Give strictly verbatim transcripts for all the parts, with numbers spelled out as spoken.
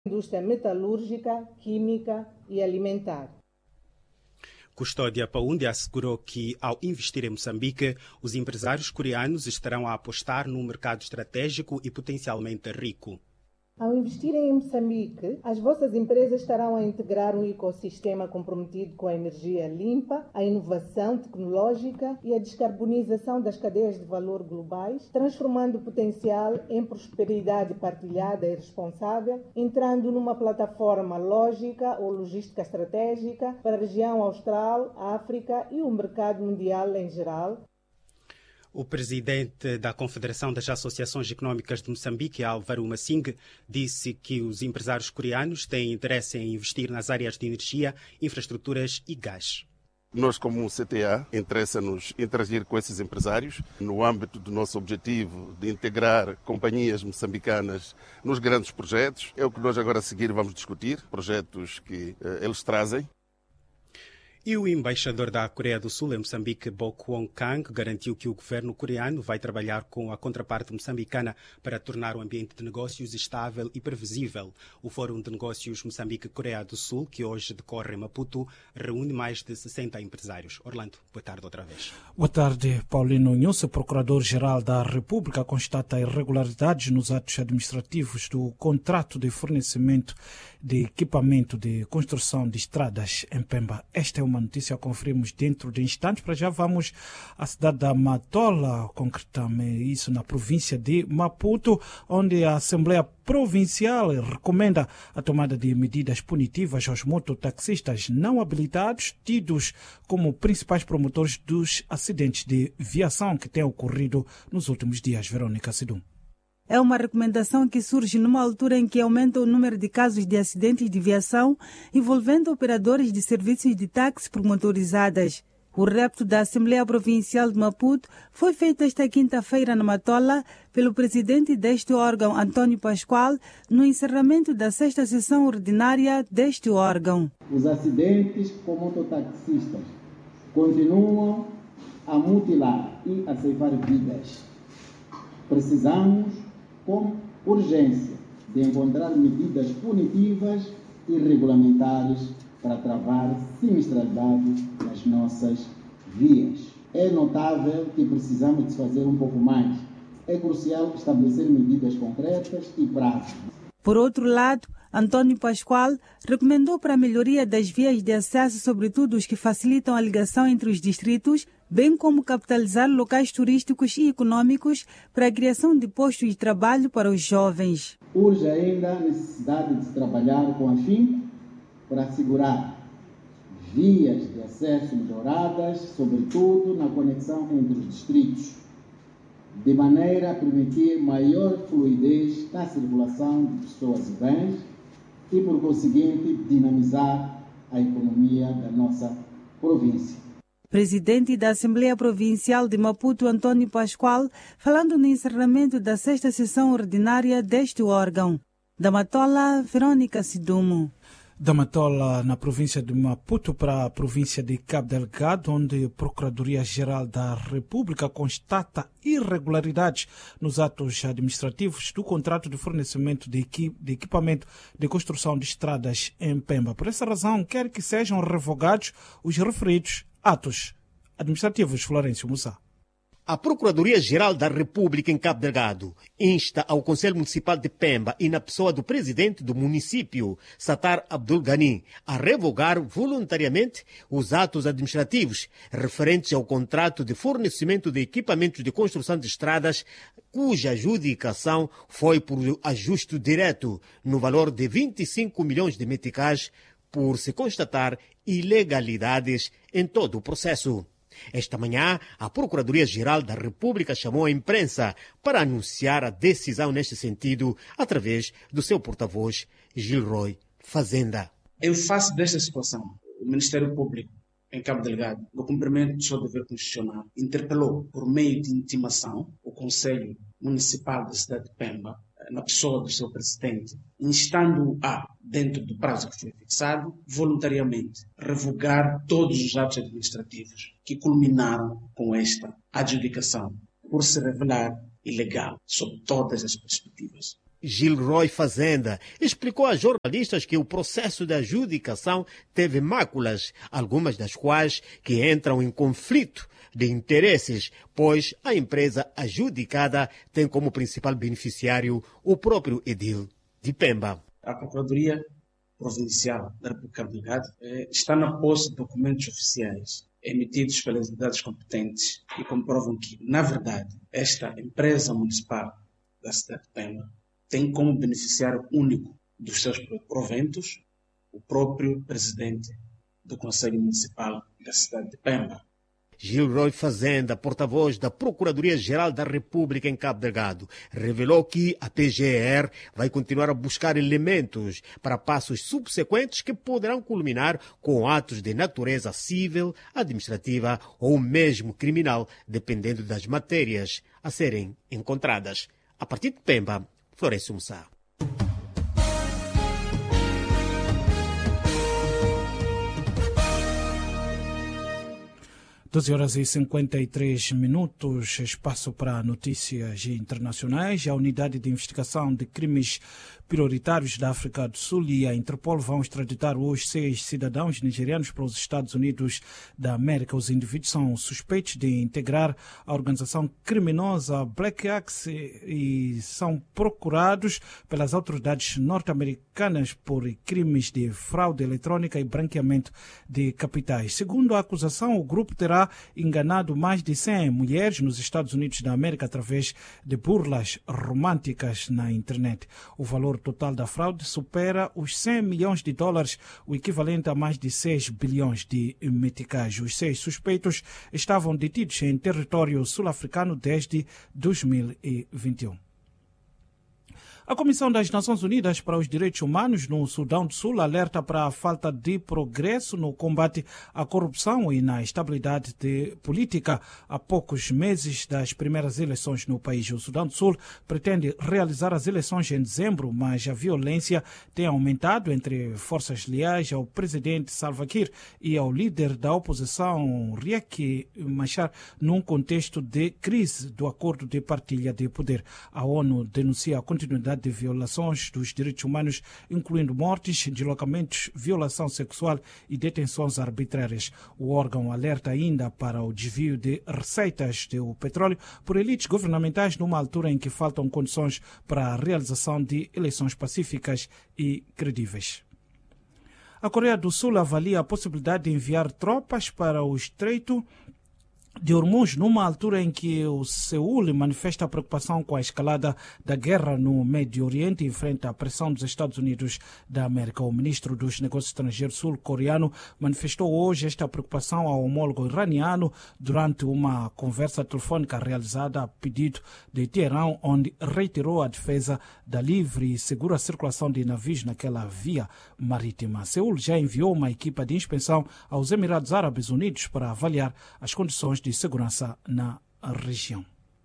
indústria metalúrgica, química e alimentar. Custódia Paundi assegurou que, ao investir em Moçambique, os empresários coreanos estarão a apostar num mercado estratégico e potencialmente rico. Ao investirem em Moçambique, as vossas empresas estarão a integrar um ecossistema comprometido com a energia limpa, a inovação tecnológica e a descarbonização das cadeias de valor globais, transformando o potencial em prosperidade partilhada e responsável, entrando numa plataforma lógica ou logística estratégica para a região austral, África e o mercado mundial em geral. O presidente da Confederação das Associações Económicas de Moçambique, Álvaro Massing, disse que os empresários coreanos têm interesse em investir nas áreas de energia, infraestruturas e gás. Nós, como C T A, interessa-nos interagir com esses empresários no âmbito do nosso objetivo de integrar companhias moçambicanas nos grandes projetos. É o que nós agora a seguir vamos discutir, projetos que eh, eles trazem. E o embaixador da Coreia do Sul em Moçambique, Bo Kwon-kang, garantiu que o governo coreano vai trabalhar com a contraparte moçambicana para tornar o ambiente de negócios estável e previsível. O Fórum de Negócios Moçambique-Coreia do Sul, que hoje decorre em Maputo, reúne mais de sessenta empresários. Orlando, boa tarde outra vez. Boa tarde, Paulino Nhonso. O Procurador-Geral da República constata irregularidades nos atos administrativos do contrato de fornecimento de equipamento de construção de estradas em Pemba. Esta é uma notícia que conferimos dentro de instantes. Para já vamos à cidade da Matola, concretamente isso na província de Maputo, onde a Assembleia Provincial recomenda a tomada de medidas punitivas aos mototaxistas não habilitados, tidos como principais promotores dos acidentes de viação que têm ocorrido nos últimos dias. Verônica Sidum. É uma recomendação que surge numa altura em que aumenta o número de casos de acidentes de viação envolvendo operadores de serviços de táxi por motorizadas. O repto da Assembleia Provincial de Maputo foi feito esta quinta-feira na Matola pelo presidente deste órgão, Antônio Pascoal, no encerramento da sexta sessão ordinária deste órgão. Os acidentes com mototaxistas continuam a mutilar e a ceifar vidas. Precisamos, com urgência, de encontrar medidas punitivas e regulamentares para travar sinistralidade nas nossas vias. É notável que precisamos de fazer um pouco mais. É crucial estabelecer medidas concretas e práticas. Por outro lado, Antônio Pascoal recomendou para a melhoria das vias de acesso, sobretudo os que facilitam a ligação entre os distritos, bem como capitalizar locais turísticos e econômicos para a criação de postos de trabalho para os jovens. Urge ainda a necessidade de se trabalhar com afinco para assegurar vias de acesso melhoradas, sobretudo na conexão entre os distritos, de maneira a permitir maior fluidez na circulação de pessoas e bens e, por conseguinte, dinamizar a economia da nossa província. Presidente da Assembleia Provincial de Maputo, Antônio Pascoal, falando no encerramento da sexta sessão ordinária deste órgão. Da Matola, Verônica Sidumo. Da Matola, na província de Maputo, para a província de Cabo Delgado, onde a Procuradoria-Geral da República constata irregularidades nos atos administrativos do contrato de fornecimento de, equi de equipamento de construção de estradas em Pemba. Por essa razão, quer que sejam revogados os referidos atos administrativos. Florencio Musa. A Procuradoria-Geral da República em Cabo Delgado insta ao Conselho Municipal de Pemba e na pessoa do presidente do município, Satar Abdul Ghani, a revogar voluntariamente os atos administrativos referentes ao contrato de fornecimento de equipamentos de construção de estradas, cuja adjudicação foi por ajuste direto no valor de vinte e cinco milhões de meticais, por se constatar ilegalidades em todo o processo. Esta manhã, a Procuradoria-Geral da República chamou a imprensa para anunciar a decisão neste sentido através do seu porta-voz, Gilroy Fazenda. Em face desta situação, o Ministério Público em Cabo Delgado, no cumprimento do seu dever constitucional, interpelou por meio de intimação o Conselho Municipal da cidade de Pemba, na pessoa do seu presidente, instando-o a, dentro do prazo que foi fixado, voluntariamente revogar todos os atos administrativos que culminaram com esta adjudicação, por se revelar ilegal sob todas as perspectivas. Gilroy Fazenda explicou a jornalistas que o processo de adjudicação teve máculas, algumas das quais que entram em conflito de interesses, pois a empresa adjudicada tem como principal beneficiário o próprio edil de Pemba. A Procuradoria Provincial da República de Cabo Delgado está na posse de documentos oficiais emitidos pelas entidades competentes e comprovam que, na verdade, esta empresa municipal da cidade de Pemba tem como beneficiário único dos seus proventos o próprio presidente do Conselho Municipal da cidade de Pemba. Gilroy Fazenda, porta-voz da Procuradoria-Geral da República em Cabo Delgado, revelou que a P G R vai continuar a buscar elementos para passos subsequentes que poderão culminar com atos de natureza civil, administrativa ou mesmo criminal, dependendo das matérias a serem encontradas. A partir de Pemba, Florencio Mussá. doze horas e cinquenta e três minutos, espaço para notícias internacionais. A Unidade de Investigação de Crimes Prioritários da África do Sul e a Interpol vão extraditar hoje seis cidadãos nigerianos para os Estados Unidos da América. Os indivíduos são suspeitos de integrar a organização criminosa Black Axe e são procurados pelas autoridades norte-americanas por crimes de fraude eletrônica e branqueamento de capitais. Segundo a acusação, o grupo terá enganado mais de cem mulheres nos Estados Unidos da América através de burlas românticas na internet. O valor total da fraude supera os cem milhões de dólares, o equivalente a mais de seis bilhões de meticais. Os seis suspeitos estavam detidos em território sul-africano desde dois mil e vinte e um. A Comissão das Nações Unidas para os Direitos Humanos no Sudão do Sul alerta para a falta de progresso no combate à corrupção e na estabilidade de política a poucos meses das primeiras eleições no país. O Sudão do Sul pretende realizar as eleições em dezembro, mas a violência tem aumentado entre forças leais ao presidente Salva Kiir e ao líder da oposição Riek Machar num contexto de crise do acordo de partilha de poder. A ONU denuncia a continuidade de violações dos direitos humanos, incluindo mortes, deslocamentos, violação sexual e detenções arbitrárias. O órgão alerta ainda para o desvio de receitas do petróleo por elites governamentais numa altura em que faltam condições para a realização de eleições pacíficas e credíveis. A Coreia do Sul avalia a possibilidade de enviar tropas para o Estreito de Hormuz, numa altura em que o Seul manifesta preocupação com a escalada da guerra no Médio Oriente e enfrenta a pressão dos Estados Unidos da América. O ministro dos Negócios Estrangeiros sul-coreano manifestou hoje esta preocupação ao homólogo iraniano durante uma conversa telefônica realizada a pedido de Teherão, onde reiterou a defesa da livre e segura circulação de navios naquela via marítima. Seul já enviou uma equipa de inspeção aos Emirados Árabes Unidos para avaliar as condições de segurança na região.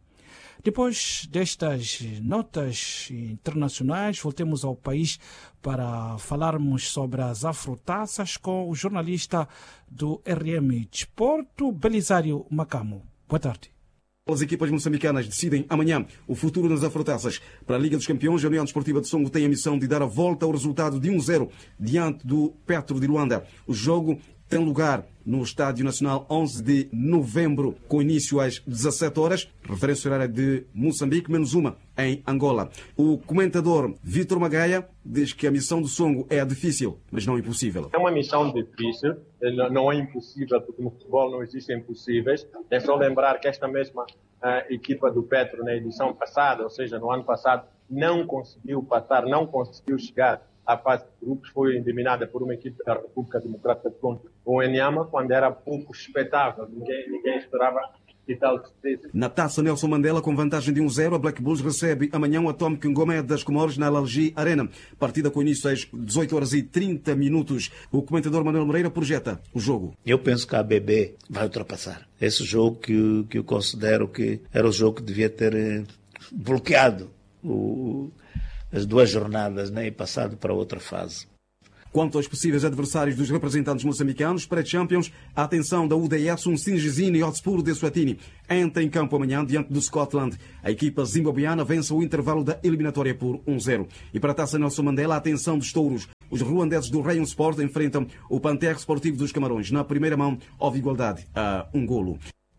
Depois destas notas internacionais, voltemos ao país para falarmos sobre as afrotaças com o jornalista do R M Desporto, Belisário Macamo. Boa tarde. As equipas moçambicanas decidem amanhã o futuro das afrotaças. Para a Liga dos Campeões, a União Desportiva de Songo tem a missão de dar a volta ao resultado de um zero diante do Petro de Luanda. O jogo tem lugar no Estádio Nacional onze de novembro, com início às dezassete horas, referência horária de Moçambique, menos uma em Angola. O comentador Vítor Magaia diz que a missão do Songo é difícil, mas não impossível. É uma missão difícil, não é impossível, porque no futebol não existem impossíveis. É só lembrar que esta mesma uh, equipa do Petro, na edição passada, ou seja, no ano passado, não conseguiu passar, não conseguiu chegar à fase de grupos, foi eliminada por uma equipe da República Democrática do Congo, o Enyama, quando era pouco expectável. Ninguém, ninguém esperava que tal sucedesse. Na Taça Nelson Mandela, com vantagem de um zero, a Black Bulls recebe amanhã o Atomic Ngomé das Comores na Lalgi Arena. Partida com início às dezoito horas e trinta minutos. O comentador Manuel Moreira projeta o jogo. Eu penso que a A B B vai ultrapassar. Esse jogo que, que eu considero que era o jogo que devia ter eh, bloqueado o... as duas jornadas, né, e passado para outra fase. Quanto aos possíveis adversários dos representantes moçambicanos para Champions, a atenção da U D S, um Singizini Hotspur de Eswatini entra em campo amanhã diante do Scotland. A equipa zimbabuiana vence o intervalo da eliminatória por um zero. E para a Taça Nelson Mandela, a atenção dos touros. Os ruandeses do Rayon Sport enfrentam o Panterre Sportivo dos Camarões. Na primeira mão, houve igualdade a um golo.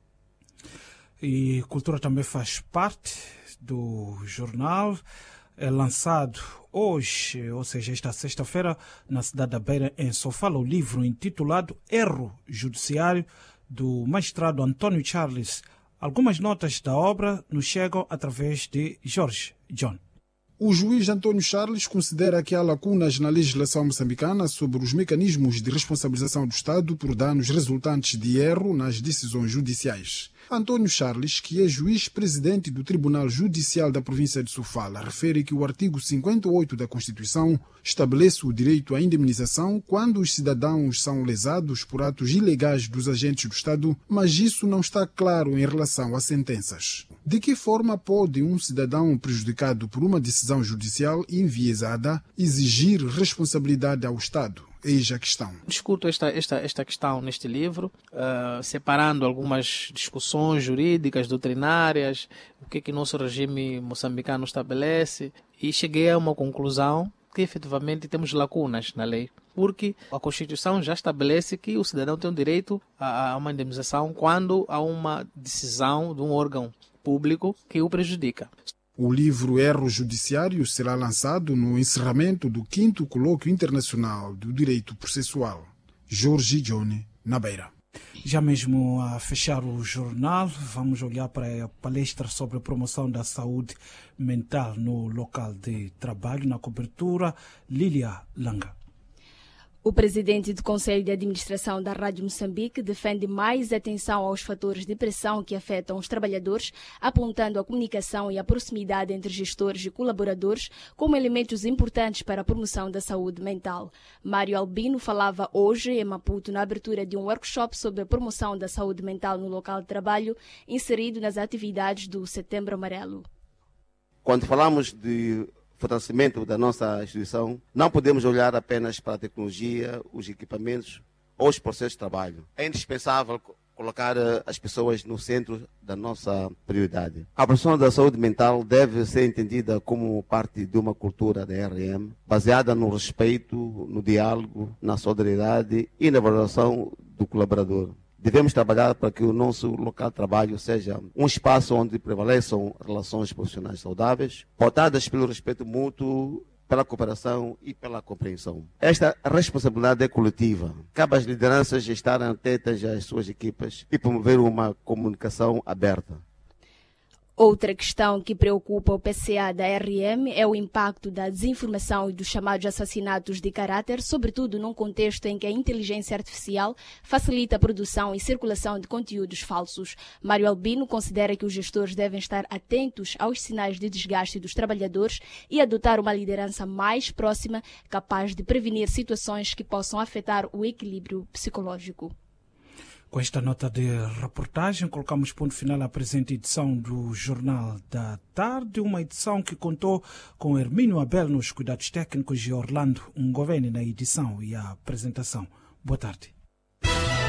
E cultura também faz parte do jornal. É lançado hoje, ou seja, esta sexta-feira, na cidade da Beira, em Sofala, o livro intitulado Erro Judiciário, do magistrado António Charles. Algumas notas da obra nos chegam através de Jorge John. O juiz António Charles considera que há lacunas na legislação moçambicana sobre os mecanismos de responsabilização do Estado por danos resultantes de erro nas decisões judiciais. António Charles, que é juiz-presidente do Tribunal Judicial da província de Sofala, refere que o artigo cinquenta e oito da Constituição estabelece o direito à indemnização quando os cidadãos são lesados por atos ilegais dos agentes do Estado, mas isso não está claro em relação a sentenças. De que forma pode um cidadão prejudicado por uma decisão judicial enviesada exigir responsabilidade ao Estado? Eis a questão. Discuto esta, esta, esta questão neste livro, uh, separando algumas discussões jurídicas, doutrinárias, o que, que nosso regime moçambicano estabelece, e cheguei a uma conclusão que efetivamente temos lacunas na lei, porque a Constituição já estabelece que o cidadão tem o direito a, a uma indemnização quando há uma decisão de um órgão público que o prejudica. O livro Erro Judiciário será lançado no encerramento do quinto Colóquio Internacional do Direito Processual. Jorge Johnny, na Beira. Já mesmo a fechar o jornal, vamos olhar para a palestra sobre a promoção da saúde mental no local de trabalho, na cobertura, Lília Langa. O presidente do Conselho de Administração da Rádio Moçambique defende mais atenção aos fatores de pressão que afetam os trabalhadores, apontando a comunicação e a proximidade entre gestores e colaboradores como elementos importantes para a promoção da saúde mental. Mário Albino falava hoje em Maputo na abertura de um workshop sobre a promoção da saúde mental no local de trabalho, inserido nas atividades do Setembro Amarelo. Quando falamos de fortalecimento da nossa instituição, não podemos olhar apenas para a tecnologia, os equipamentos ou os processos de trabalho. É indispensável colocar as pessoas no centro da nossa prioridade. A promoção da saúde mental deve ser entendida como parte de uma cultura da R M, baseada no respeito, no diálogo, na solidariedade e na valoração do colaborador. Devemos trabalhar para que o nosso local de trabalho seja um espaço onde prevaleçam relações profissionais saudáveis, pautadas pelo respeito mútuo, pela cooperação e pela compreensão. Esta responsabilidade é coletiva. Cabe às lideranças estarem atentas às suas equipas e promover uma comunicação aberta. Outra questão que preocupa o P C A da R M é o impacto da desinformação e dos chamados assassinatos de caráter, sobretudo num contexto em que a inteligência artificial facilita a produção e circulação de conteúdos falsos. Mário Albino considera que os gestores devem estar atentos aos sinais de desgaste dos trabalhadores e adotar uma liderança mais próxima, capaz de prevenir situações que possam afetar o equilíbrio psicológico. Com esta nota de reportagem, colocamos ponto final à presente edição do Jornal da Tarde, uma edição que contou com Hermínio Abel nos cuidados técnicos e Orlando Ngoveni na edição e a apresentação. Boa tarde.